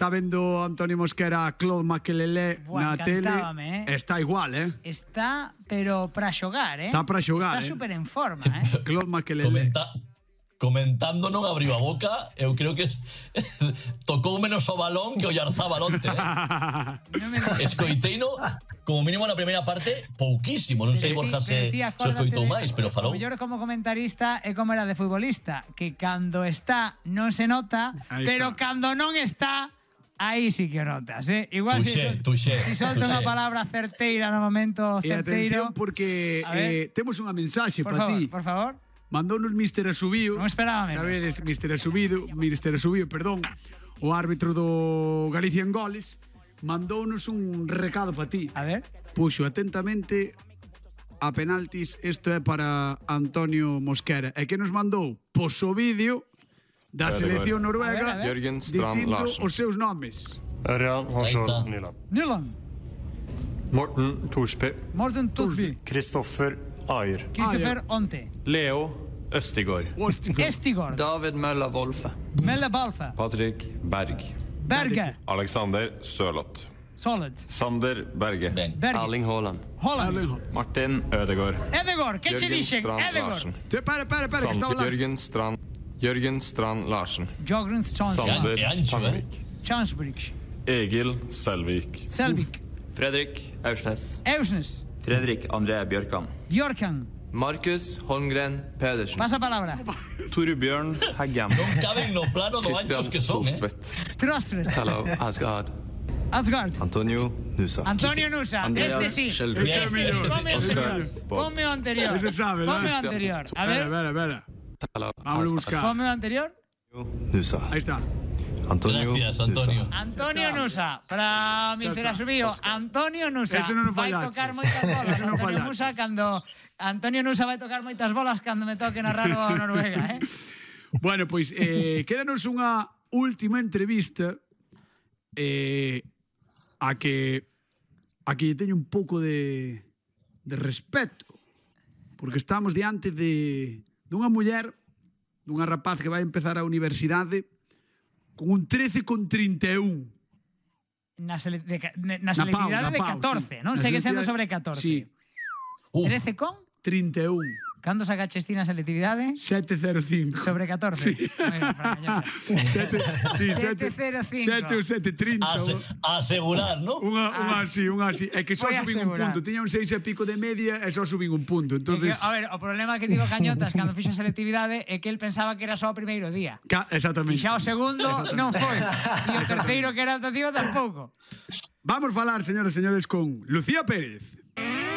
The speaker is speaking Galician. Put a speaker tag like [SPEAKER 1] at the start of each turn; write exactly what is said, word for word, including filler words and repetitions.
[SPEAKER 1] Está vendo Antonio Mosquera a Claude Makelele na tele.
[SPEAKER 2] Eh?
[SPEAKER 1] Está igual, eh?
[SPEAKER 2] Está, pero para xogar, eh?
[SPEAKER 1] Está para xogar,
[SPEAKER 2] Está
[SPEAKER 1] eh?
[SPEAKER 2] super en forma, eh?
[SPEAKER 1] Claude Makelele.
[SPEAKER 3] Comenta, comentando non abriu a boca, eu creo que es, tocou menos o balón que o Yarzábalonte, eh? Escoiteino, como mínimo na primeira parte, pouquísimo. Non sei, Borja, se, se escoitou máis, pero falou.
[SPEAKER 2] O mellor como comentarista é como era de futbolista, que cando está non se nota,
[SPEAKER 1] Ahí
[SPEAKER 2] pero
[SPEAKER 1] está.
[SPEAKER 2] cando non está, aí sí que o notas, eh? Igual
[SPEAKER 3] Tuxé,
[SPEAKER 2] si,
[SPEAKER 3] tuxé,
[SPEAKER 2] si solta unha
[SPEAKER 3] tuxé.
[SPEAKER 2] palabra certeira no momento
[SPEAKER 1] E atención
[SPEAKER 2] certeiro.
[SPEAKER 1] porque
[SPEAKER 2] A ver.
[SPEAKER 1] eh, temos unha mensaxe
[SPEAKER 2] Por
[SPEAKER 1] para
[SPEAKER 2] favor,
[SPEAKER 1] ti.
[SPEAKER 2] por favor.
[SPEAKER 1] Mandounos mister Asubío.
[SPEAKER 2] Non esperaba menos.
[SPEAKER 1] Sabedes, mister Asubío, mister Asubío, perdón, o árbitro do Galicia en Goles, mandounos un recado para ti.
[SPEAKER 2] A ver.
[SPEAKER 1] Puxo atentamente a penaltis, isto é para Antonio Mosquera. E que nos mandou? Pois o vídeo da
[SPEAKER 4] A ver,
[SPEAKER 1] selección
[SPEAKER 4] a ver.
[SPEAKER 1] noruega
[SPEAKER 2] A ver, a ver.
[SPEAKER 4] Jørgen Strand
[SPEAKER 1] dicindo
[SPEAKER 4] Larsen.
[SPEAKER 1] os seus nomes.
[SPEAKER 4] Ørjan
[SPEAKER 3] Ahí
[SPEAKER 4] Horsvold
[SPEAKER 3] está.
[SPEAKER 4] Nyland.
[SPEAKER 2] Nyland,
[SPEAKER 4] Morten Thorsby.
[SPEAKER 2] Morten Torsby,
[SPEAKER 4] Kristoffer Ayer.
[SPEAKER 2] Christopher Onte,
[SPEAKER 4] Leo Østigård.
[SPEAKER 2] Estigård,
[SPEAKER 5] David Møller Wolfe.
[SPEAKER 2] Melle Balfe,
[SPEAKER 4] Patrick Berg.
[SPEAKER 2] Berge,
[SPEAKER 4] Alexander Sørloth.
[SPEAKER 2] Solid,
[SPEAKER 4] Sander Berge.
[SPEAKER 3] Ben.
[SPEAKER 2] Berge,
[SPEAKER 5] Erling Haaland.
[SPEAKER 2] Holland,
[SPEAKER 4] Martin Ødegaard.
[SPEAKER 2] Edegård, que che
[SPEAKER 4] Jørgen
[SPEAKER 2] dixen?
[SPEAKER 4] Strand
[SPEAKER 2] Edegård,
[SPEAKER 4] Larsen.
[SPEAKER 1] Pera, pera, pera, que
[SPEAKER 4] Sander
[SPEAKER 1] estaba lá.
[SPEAKER 4] Jørgen Strand. Jørgen Strand Larsen.
[SPEAKER 2] Jørgen Strand,
[SPEAKER 4] Sander
[SPEAKER 3] Det er ancho, eh?
[SPEAKER 4] Tangvik.
[SPEAKER 2] Chansbridge,
[SPEAKER 4] Egil Selvik.
[SPEAKER 2] Selvik,
[SPEAKER 5] Fredrik Aursnes.
[SPEAKER 2] Ausnes,
[SPEAKER 5] Fredrik André Bjørkan.
[SPEAKER 2] Bjørkan,
[SPEAKER 5] Markus Holmgren Pedersen.
[SPEAKER 2] pasa palabra,
[SPEAKER 4] Torbjørn Heggem.
[SPEAKER 3] Non caben no plano do anchos que son, eh?
[SPEAKER 4] Soltvedt.
[SPEAKER 2] Trostred,
[SPEAKER 5] Hello, Asgard.
[SPEAKER 2] Asgard,
[SPEAKER 5] Antonio Nusa.
[SPEAKER 2] Antonio Nusa,
[SPEAKER 5] Andreas
[SPEAKER 2] este sí.
[SPEAKER 5] Schellbrück.
[SPEAKER 3] Bien,
[SPEAKER 1] Ese
[SPEAKER 3] este sí.
[SPEAKER 2] Ponme o
[SPEAKER 4] Oscar
[SPEAKER 2] anterior,
[SPEAKER 4] Bob.
[SPEAKER 2] ponme o anterior,
[SPEAKER 1] Ese sabe, ¿no?
[SPEAKER 2] ponme o
[SPEAKER 4] Christian.
[SPEAKER 2] anterior, a
[SPEAKER 1] Pera,
[SPEAKER 2] ver,
[SPEAKER 1] pera, pera.
[SPEAKER 5] Hello,
[SPEAKER 1] Vamos a buscar.
[SPEAKER 2] ponme o anterior.
[SPEAKER 5] Nusa.
[SPEAKER 1] Ahí está.
[SPEAKER 5] Antonio
[SPEAKER 3] Gracias, Antonio.
[SPEAKER 2] Antonio Nusa, para mister Asubío, Antonio Nusa
[SPEAKER 1] Ese non o
[SPEAKER 2] vai
[SPEAKER 1] fallaches.
[SPEAKER 2] tocar moitas bolas.
[SPEAKER 1] Ese non o
[SPEAKER 2] Antonio
[SPEAKER 1] fallaches.
[SPEAKER 2] Nusa cando Antonio Nusa vai tocar moitas bolas cando me toque narrar o Noruega, eh?
[SPEAKER 1] Bueno, pois eh, quédanos unha última entrevista eh, a que a que lle teño un pouco de, de respeto, porque estamos diante de dunha muller, dunha rapaz que vai empezar a universidade con un trece con trinta e un.
[SPEAKER 2] Na, sele, de, ca- na
[SPEAKER 1] Na pau,
[SPEAKER 2] selectividade
[SPEAKER 1] na
[SPEAKER 2] de
[SPEAKER 1] pau,
[SPEAKER 2] catorce,
[SPEAKER 1] sí.
[SPEAKER 2] non?
[SPEAKER 1] Na
[SPEAKER 2] Segue sendo
[SPEAKER 1] selectividade-
[SPEAKER 2] sobre catorce.
[SPEAKER 1] Sí,
[SPEAKER 3] Uf,
[SPEAKER 2] trece con?
[SPEAKER 1] trinta e un.
[SPEAKER 2] Cando sacaches ti na selectividade?
[SPEAKER 1] sete cero cinco.
[SPEAKER 2] Sobre catorce.
[SPEAKER 1] Sí.
[SPEAKER 2] Moi ben, para gañarte.
[SPEAKER 1] Sete, sí, sete,
[SPEAKER 2] sete cero cinco.
[SPEAKER 1] sete ou sete trinta.
[SPEAKER 3] ase, asegurar, ¿no?
[SPEAKER 1] Unha, unha así, unha así. É que só
[SPEAKER 2] Voy a
[SPEAKER 1] subín un
[SPEAKER 2] asegurar.
[SPEAKER 1] punto. Tiña un seis e pico de media e só subín un punto.
[SPEAKER 2] É que,
[SPEAKER 1] Entonces,
[SPEAKER 2] a ver, o problema que tivo Cañotas cando fixo a selectividade é que el pensaba que era só o primeiro día.
[SPEAKER 1] ca,
[SPEAKER 2] E
[SPEAKER 1] exactamente.
[SPEAKER 2] xa o segundo non foi. E o terceiro que era optativo tampouco.
[SPEAKER 1] Vamos falar, señores e señores, con Lucía Pérez.